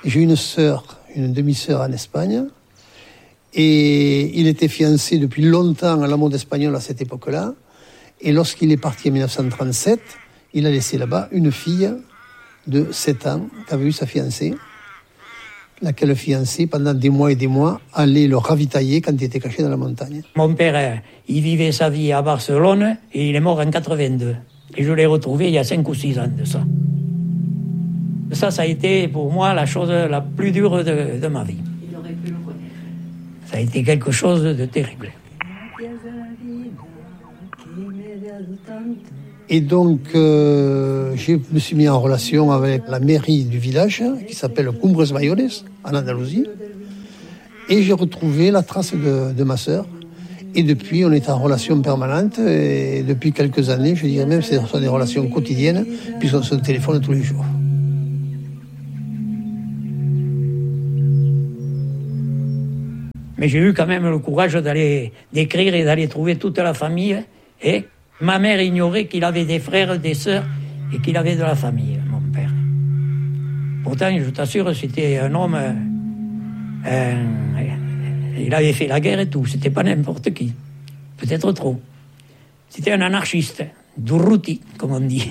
J'ai une sœur, une demi-sœur en Espagne. Et il était fiancé depuis longtemps à la mode espagnole à cette époque-là. Et lorsqu'il est parti en 1937, il a laissé là-bas une fille de 7 ans qui avait eu sa fiancée, laquelle fiancée, pendant des mois et des mois, allait le ravitailler quand il était caché dans la montagne. Mon père, il vivait sa vie à Barcelone et il est mort en 82. Et je l'ai retrouvé il y a 5 ou 6 ans de ça. Ça a été pour moi la chose la plus dure de ma vie. Il aurait pu le connaître. Ça a été quelque chose de terrible. Et donc, je me suis mis en relation avec la mairie du village, qui s'appelle Cumbres Mayores, en Andalousie. Et j'ai retrouvé la trace de ma sœur. Et depuis, on est en relation permanente. Et depuis quelques années, je dirais même que ce sont des relations quotidiennes, puisqu'on se téléphone tous les jours. Mais j'ai eu quand même le courage d'écrire et d'aller trouver toute la famille. Et ma mère ignorait qu'il avait des frères, des sœurs et qu'il avait de la famille, mon père. Pourtant, je t'assure, c'était un homme... il avait fait la guerre et tout. C'était pas n'importe qui. Peut-être trop. C'était un anarchiste. Durruti, comme on dit.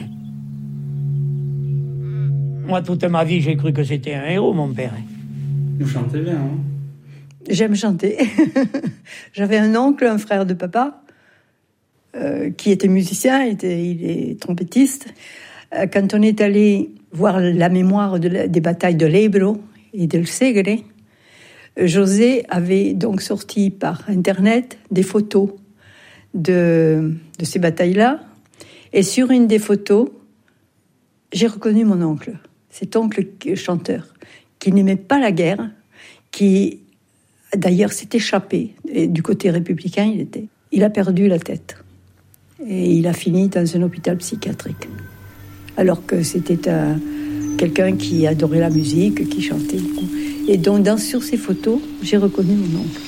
Moi, toute ma vie, j'ai cru que c'était un héros, mon père. Vous chantez bien, hein? J'aime chanter. J'avais un oncle, un frère de papa, qui était musicien, il est trompettiste. Quand on est allé voir la mémoire des batailles de l'Ebro et del Segre, José avait donc sorti par Internet des photos de ces batailles-là. Et sur une des photos, j'ai reconnu mon oncle, cet oncle chanteur, qui n'aimait pas la guerre, qui d'ailleurs s'est échappé. Et du côté républicain, il a perdu la tête. Et il a fini dans un hôpital psychiatrique. Alors que c'était quelqu'un qui adorait la musique, qui chantait. Et donc, sur ces photos, j'ai reconnu mon oncle.